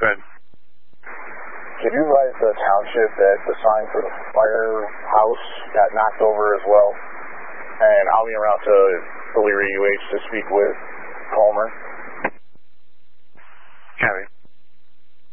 Good. Can you advise the township that the sign for the firehouse got knocked over as well? And I'll be around to Elyria UH to speak with Palmer. Copy.